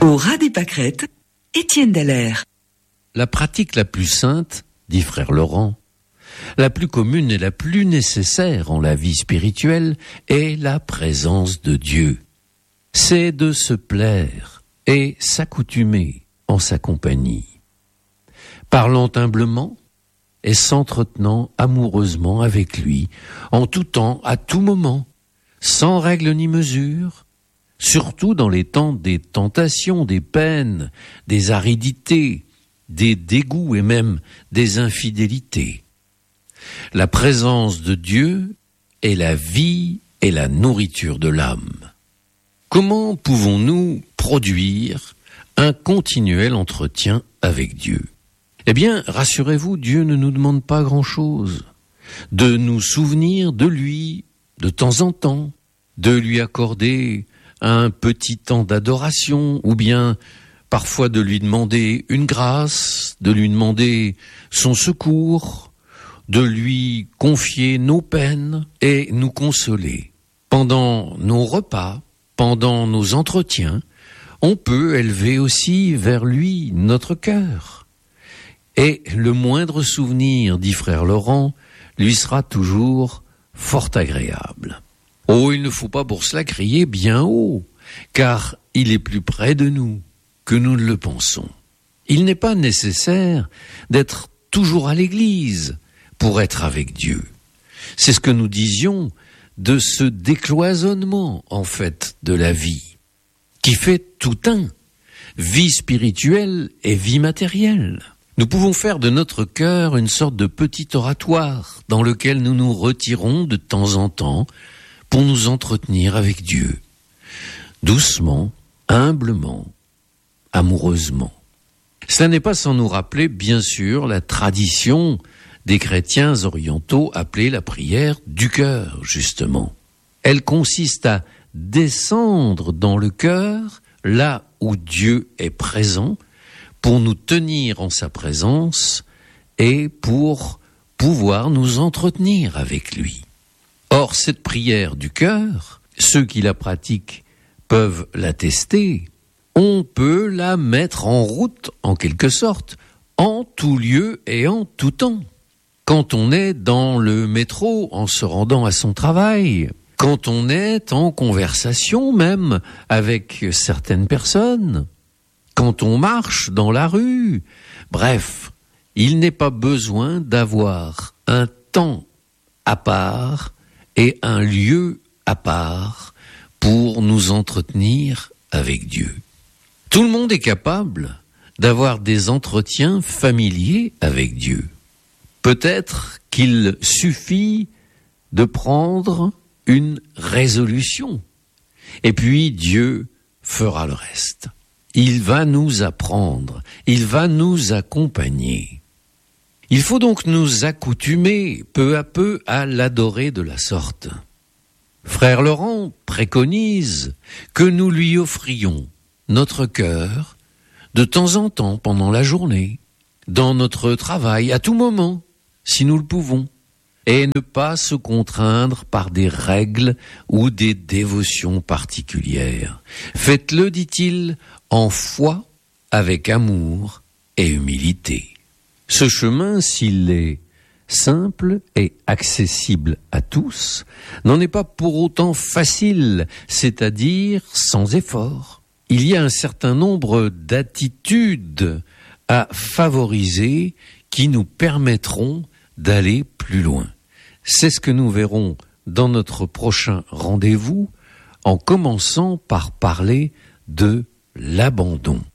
Au ras des pâquerettes, Étienne Dallaire. La pratique la plus sainte, dit frère Laurent, la plus commune et la plus nécessaire en la vie spirituelle est la présence de Dieu. C'est de se plaire et s'accoutumer en sa compagnie. Parlant humblement et s'entretenant amoureusement avec lui, en tout temps, à tout moment, sans règle ni mesure, surtout dans les temps des tentations, des peines, des aridités, des dégoûts et même des infidélités. La présence de Dieu est la vie et la nourriture de l'âme. Comment pouvons-nous produire un continuel entretien avec Dieu ? Eh bien, rassurez-vous, Dieu ne nous demande pas grand-chose. De nous souvenir de lui de temps en temps, de lui accorder un petit temps d'adoration, ou bien parfois de lui demander une grâce, de lui demander son secours, de lui confier nos peines et nous consoler. Pendant nos repas, pendant nos entretiens, on peut élever aussi vers lui notre cœur. Et le moindre souvenir, dit frère Laurent, lui sera toujours fort agréable. Oh, il ne faut pas pour cela crier bien haut, car il est plus près de nous que nous ne le pensons. Il n'est pas nécessaire d'être toujours à l'église pour être avec Dieu. C'est ce que nous disions de ce décloisonnement, en fait, de la vie, qui fait tout un, vie spirituelle et vie matérielle. Nous pouvons faire de notre cœur une sorte de petit oratoire dans lequel nous nous retirons de temps en temps pour nous entretenir avec Dieu, doucement, humblement, amoureusement. Cela n'est pas sans nous rappeler, bien sûr, la tradition des chrétiens orientaux appelée la prière du cœur, justement. Elle consiste à descendre dans le cœur, là où Dieu est présent, pour nous tenir en sa présence et pour pouvoir nous entretenir avec lui. Or, cette prière du cœur, ceux qui la pratiquent peuvent l'attester, on peut la mettre en route, en quelque sorte, en tout lieu et en tout temps. Quand on est dans le métro en se rendant à son travail, quand on est en conversation même avec certaines personnes, quand on marche dans la rue, bref, il n'est pas besoin d'avoir un temps à part et un lieu à part pour nous entretenir avec Dieu. Tout le monde est capable d'avoir des entretiens familiers avec Dieu. Peut-être qu'il suffit de prendre une résolution, et puis Dieu fera le reste. Il va nous apprendre, il va nous accompagner. Il faut donc nous accoutumer peu à peu à l'adorer de la sorte. Frère Laurent préconise que nous lui offrions notre cœur de temps en temps pendant la journée, dans notre travail, à tout moment, si nous le pouvons, et ne pas se contraindre par des règles ou des dévotions particulières. Faites-le, dit-il, en foi, avec amour et humilité. Ce chemin, s'il est simple et accessible à tous, n'en est pas pour autant facile, c'est-à-dire sans effort. Il y a un certain nombre d'attitudes à favoriser qui nous permettront d'aller plus loin. C'est ce que nous verrons dans notre prochain rendez-vous, en commençant par parler de l'abandon.